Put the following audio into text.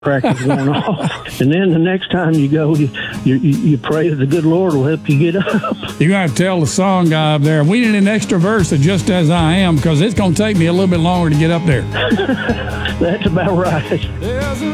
crack is going off. And then the next time you go, you pray that the good Lord will help you get up. You're going to have to tell the song guy up there, we need an extra verse of Just As I Am, because it's going to take me a little bit longer to get up there. That's about right.